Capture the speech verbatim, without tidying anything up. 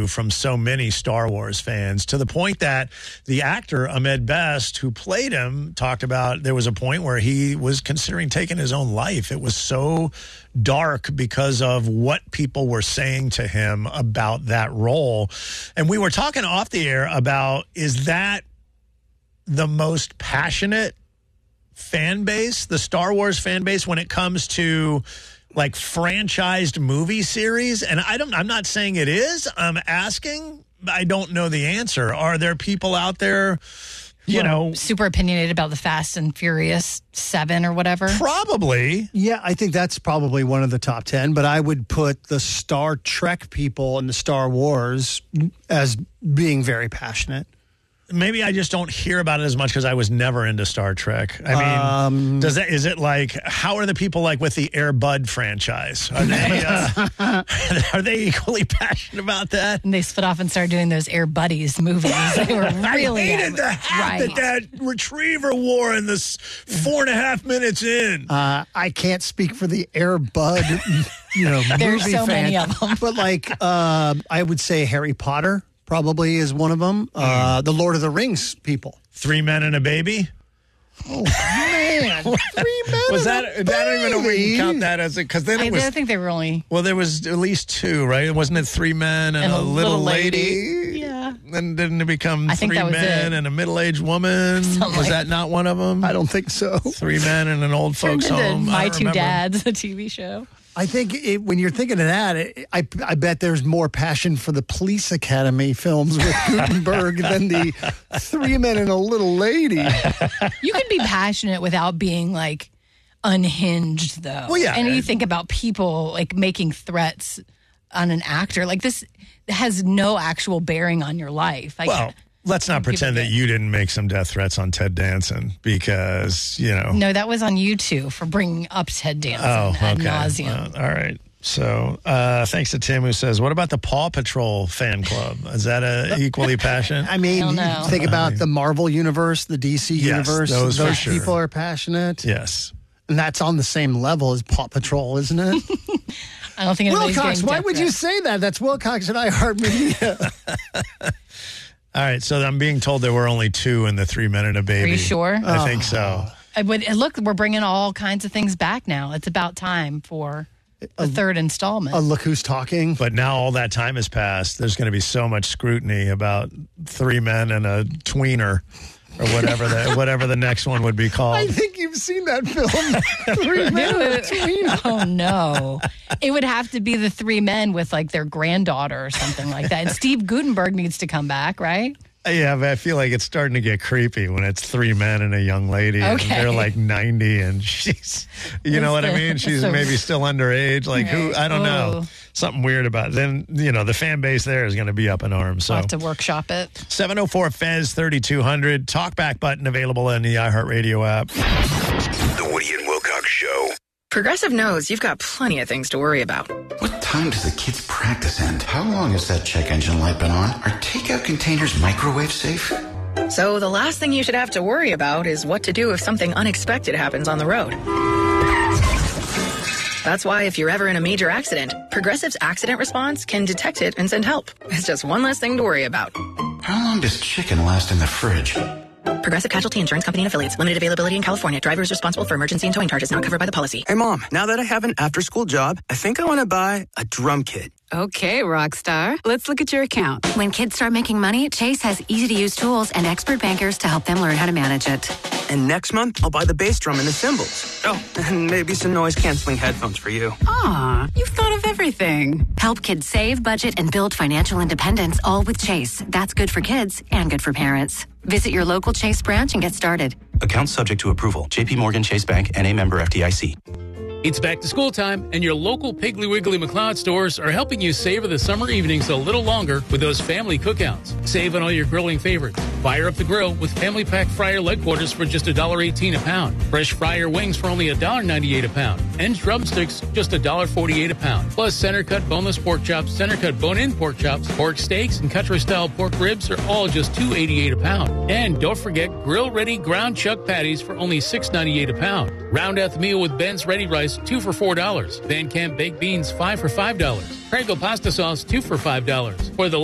to from so many Star Wars fans, to the point that the actor Ahmed Best, who played him, talked about there was a point where he was considering taking his own life. It was so dark because of what people were saying to him about that role. And we were talking off the air about, is that the most passionate fan base, the Star Wars fan base, when it comes to like franchised movie series? And I don't, I'm not saying it is. I'm asking. I don't know the answer. Are there people out there, you well, know, super opinionated about the Fast and Furious seven or whatever? Probably. Yeah, I think that's probably one of the top ten, but I would put the Star Trek people and the Star Wars as being very passionate. Maybe I just don't hear about it as much because I was never into Star Trek. I mean, um, does that, is it like, how are the people like with the Air Bud franchise? Are they, uh, are they equally passionate about that? And they split off and started doing those Air Buddies movies. They were really I hated the hat right. that that retriever wore in this four and a half minutes in. Uh, I can't speak for the Air Bud, you know, There's movie so fan, many of them. But like, uh, I would say Harry Potter probably is one of them. Uh, the Lord of the Rings people. Three Men and a Baby? Oh, man. Three Men was and that, a Baby. I don't even know if we can count that as a, because then it I, was. I think they were only. Well, there was at least two, right? Wasn't it three men and, and a, a little, little lady? lady? Yeah. Then didn't it become I think three that was men it. and a middle-aged woman? Something was like that not one of them? I don't think so. Three men and an old folks Turned into home. My I Two remember. Dads, the T V show. I think it, when you're thinking of that, it, I, I bet there's more passion for the Police Academy films with Gutenberg than the Three Men and a Little Lady. You can be passionate without being like unhinged, though. Well, yeah. And you think about people like making threats on an actor. Like this has no actual bearing on your life. Like, Well, let's not pretend that you didn't make some death threats on Ted Danson because, you know. No, that was on you two for bringing up Ted Danson Oh, okay. ad nauseum. Well, all right. So uh, thanks to Tim who says, what about the Paw Patrol fan club? Is that a equally passionate? I mean, Hell no. think about the Marvel universe, the D C Yes, universe. those for people sure. are passionate. Yes. And that's on the same level as Paw Patrol, isn't it? I don't think anybody's Wilcox, getting why death would you threats. say that? That's Wilcox and iHeartMedia. All right. So I'm being told there were only two in the Three Men and a Baby. Are you sure? I think so. I would, look, we're bringing all kinds of things back now. It's about time for the third installment. Uh, look who's talking. But now all that time has passed. There's going to be so much scrutiny about three men and a tweener, or whatever the whatever the next one would be called. I think you've seen that film. Three Men and a Tweener. Oh, no. It would have to be the three men with, like, their granddaughter or something like that. And Steve Gutenberg needs to come back, right? Yeah, but I feel like it's starting to get creepy when it's three men and a young lady. And Okay. they're like ninety and she's, you know what I mean? She's so- maybe still underage. Like who, Right. I don't know. Whoa. Something weird about it. Then, you know, the fan base there is going to be up in arms. So I'll have to workshop it. seven oh four Fez thirty-two hundred. Talkback button available in the iHeartRadio app. The Woody and Wilcox Show. Progressive knows you've got plenty of things to worry about. What time does the kids' practice end? How long has that check engine light been on? Are takeout containers microwave safe? So the last thing you should have to worry about is what to do if something unexpected happens on the road. That's why if you're ever in a major accident, Progressive's accident response can detect it and send help. It's just one less thing to worry about. How long does chicken last in the fridge? Progressive Casualty Insurance Company and Affiliates. Limited availability in California. Driver is responsible for emergency and towing charges not covered by the policy. Hey, Mom, now that I have an after-school job, I think I want to buy a drum kit. Okay, Rockstar. Let's look at your account. When kids start making money, Chase has easy-to-use tools and expert bankers to help them learn how to manage it. And next month, I'll buy the bass drum and the cymbals. Oh, and maybe some noise-canceling headphones for you. Aw, you've thought of everything. Help kids save, budget, and build financial independence, all with Chase. That's good for kids and good for parents. Visit your local Chase branch and get started. Account subject to approval. J P Morgan Chase Bank N A member F D I C. It's back to school time, and your local Piggly Wiggly McLeod stores are helping you savor the summer evenings a little longer with those family cookouts. Save on all your grilling favorites. Fire up the grill with Family Pack Fryer leg quarters for just one dollar eighteen a pound. Fresh fryer wings for only one dollar ninety-eight a pound. And drumsticks, just one dollar forty-eight a pound. Plus center-cut boneless pork chops, center-cut bone-in pork chops, pork steaks, and country-style pork ribs are all just two dollars eighty-eight a pound. And don't forget grill-ready ground chuck patties for only six dollars ninety-eight a pound. Round out the meal with Ben's Ready Rice, two for four dollars. Van Camp baked beans, five for five dollars. Prego pasta sauce, two for five dollars. For the